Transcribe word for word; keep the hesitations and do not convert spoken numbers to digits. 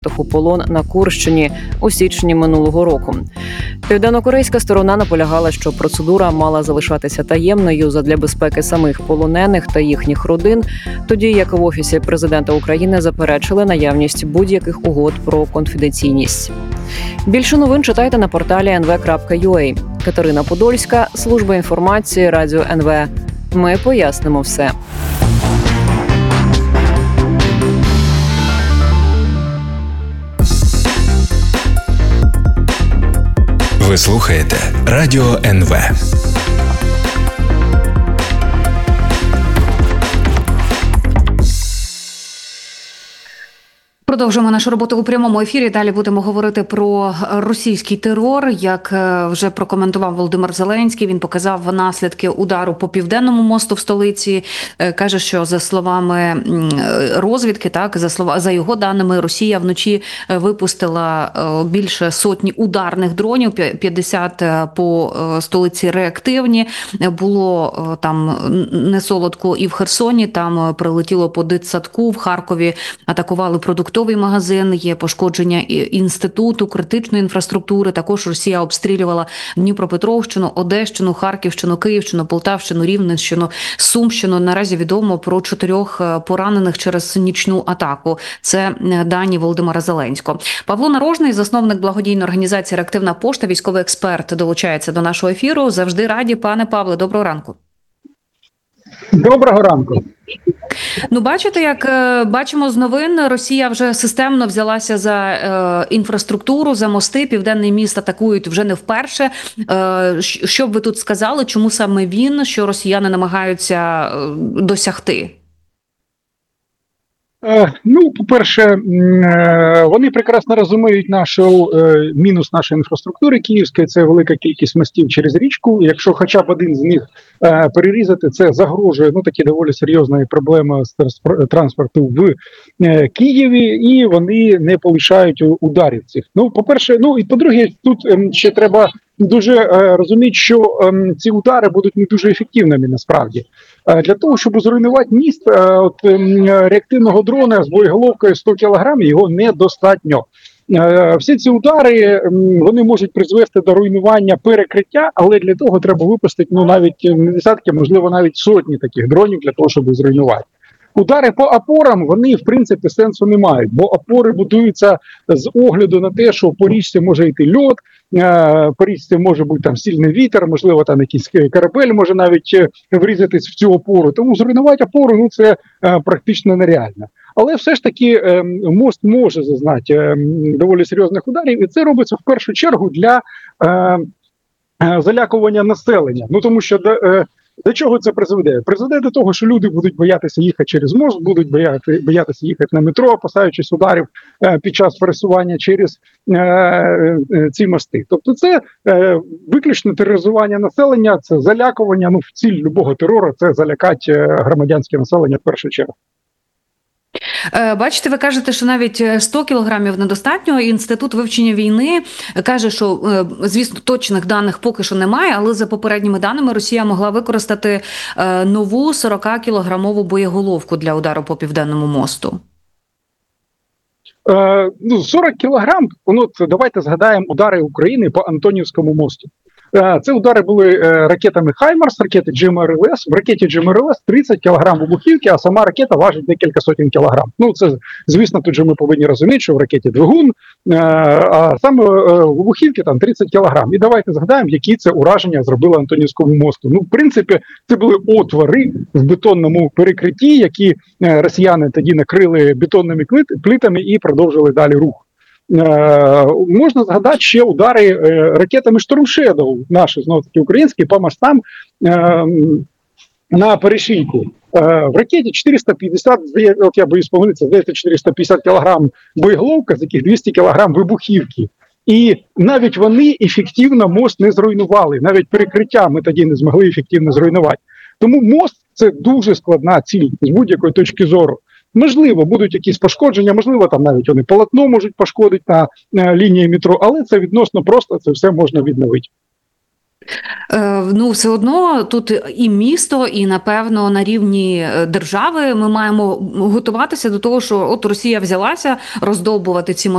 у полон на Курщині у січні минулого року. Південно-корейська сторона наполягала, що процедура мала залишатися таємною задля безпеки самих полонених та їхніх родин, тоді як в Офісі президента України заперечили наявність будь-яких угод про конфіденційність. Більше новин читайте на порталі ен ве крапка ю а. Катерина Подольська, служба інформації, Радіо ен ве. Ми пояснимо все. Ви слухаєте Радіо ен ве. Продовжуємо нашу роботу у прямому ефірі. Далі будемо говорити про російський терор. Як вже прокоментував Володимир Зеленський, він показав наслідки удару по Південному мосту в столиці. Каже, що за словами розвідки, так, за слова, за його даними, Росія вночі випустила більше сотні ударних дронів, п'ятдесят по столиці реактивні. Було там несолодко і в Херсоні, там прилетіло по дитсадку, в Харкові атакували продуктові магазин, є пошкодження інституту, критичної інфраструктури. Також Росія обстрілювала Дніпропетровщину, Одещину, Харківщину, Київщину, Полтавщину, Рівненщину, Сумщину. Наразі відомо про чотирьох поранених через нічну атаку. Це дані Володимира Зеленського. Павло Нарожний, засновник благодійної організації «Реактивна пошта», військовий експерт, долучається до нашого ефіру. Завжди раді. Пане Павле, доброго ранку. Доброго ранку. Ну, бачите, як бачимо з новин, Росія вже системно взялася за е, інфраструктуру, за мости. Південний міст атакують вже не вперше. Е, що б ви тут сказали, чому саме він, що росіяни намагаються е, досягти? Ну, по-перше, вони прекрасно розуміють нашу мінус нашої інфраструктури київської, це велика кількість мостів через річку. Якщо хоча б один з них перерізати, це загрожує, ну, такі доволі серйозної проблеми з транспорту в Києві, і вони не полишають ударів цих. Ну, по-перше, ну і по-друге, тут ще треба дуже е, розуміти, що е, ці удари будуть не дуже ефективними насправді. Е, для того, щоб зруйнувати міст, е, от, е, реактивного дрона з боєголовкою сто кілограмів його недостатньо. Е, всі ці удари, е, вони можуть призвести до руйнування перекриття, але для того треба випустити, ну, навіть не десятки, можливо, навіть сотні таких дронів для того, щоб зруйнувати. Удари по опорам, вони, в принципі, сенсу не мають, бо опори будуються з огляду на те, що по річці може йти льод, по річці може бути там сильний вітер, можливо, там якийсь корабель може навіть врізатись в цю опору. Тому зруйнувати опору, ну, це практично нереально. Але все ж таки мост може зазнати доволі серйозних ударів, і це робиться в першу чергу для залякування населення. Ну, тому що до чого це призведе? Призведе до того, що люди будуть боятися їхати через мост, будуть бояти, боятися їхати на метро, опасаючись ударів е, під час пересування через е, е, ці мости. Тобто це е, виключно тероризування населення, це залякування, ну, ціль любого терору – це залякати громадянське населення в першу чергу. Бачите, ви кажете, що навіть сто кілограмів недостатньо. Інститут вивчення війни каже, що, звісно, точних даних поки що немає, але за попередніми даними Росія могла використати нову сорокакілограмову боєголовку для удару по Південному мосту. Е, ну, сорок кілограм, ну, давайте згадаємо удари України по Антонівському мосту. Це удари були ракетами «Хаймарс», ракети джі ем ар ел ес. В ракеті джі ем ар ел ес тридцять кілограм вибухівки, а сама ракета важить декілька сотень кілограм. Ну, це, звісно, тут же ми повинні розуміти, що в ракеті двигун, а саме вибухівки там тридцять кілограм. І давайте згадаємо, які це ураження зробили Антонівському мосту. Ну, в принципі, це були отвори в бетонному перекритті, які росіяни тоді накрили бетонними плитами і продовжили далі рух. Е, можна згадати ще удари е, ракетами «Шторм Шедоу», наші, знову таки, українські, по мостам е, на перешийку. Е, в ракеті чотириста п'ятдесят, от я боюсь помилитися, здається, чотириста п'ятдесят кілограм боєголовка, з яких двісті кілограм вибухівки. І навіть вони ефективно мост не зруйнували, навіть перекриття ми тоді не змогли ефективно зруйнувати. Тому мост – це дуже складна ціль з будь-якої точки зору. Можливо, будуть якісь пошкодження, можливо, там навіть вони полотно можуть пошкодити на, на лінії метро, але це відносно просто, це все можна відновити. Е, ну, все одно тут і місто, і, напевно, на рівні держави ми маємо готуватися до того, що от Росія взялася роздовбувати ці